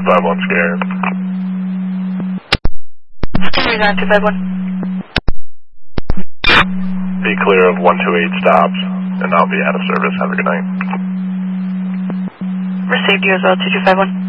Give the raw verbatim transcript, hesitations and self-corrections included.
two five one scared. Nine two five one. Be clear of one two eight stops, and I'll be out of service. Have a good night. Received you as well, two two five one.